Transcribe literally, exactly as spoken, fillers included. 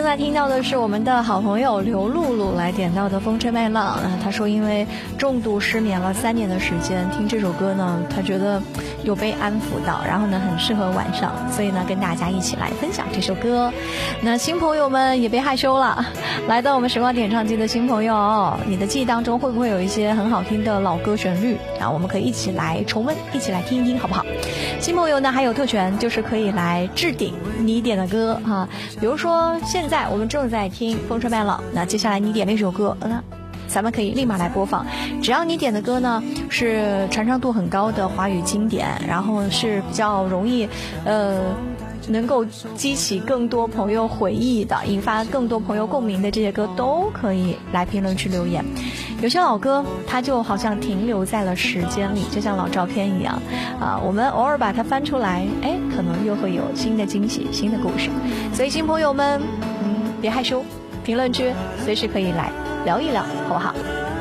正在听到的是我们的好朋友刘露露来点到的《风吹麦浪》。她说因为重度失眠了三年的时间，听这首歌呢，她觉得有被安抚到，然后呢很适合晚上，所以呢跟大家一起来分享这首歌。那新朋友们也别害羞了，来到我们时光点唱机的新朋友，你的记忆当中会不会有一些很好听的老歌旋律啊？我们可以一起来重温，一起来听一听好不好？新朋友呢还有特权，就是可以来置顶你点的歌哈，比如说现在我们正在听《风吹麦浪》，那接下来你点了一首歌，那咱们可以立马来播放。只要你点的歌呢是传唱度很高的华语经典，然后是比较容易呃能够激起更多朋友回忆的，引发更多朋友共鸣的这些歌，都可以来评论区留言。有些老歌它就好像停留在了时间里，就像老照片一样啊，我们偶尔把它翻出来，哎，可能又会有新的惊喜，新的故事。所以新朋友们，嗯，别害羞，评论区随时可以来聊一聊，好不好？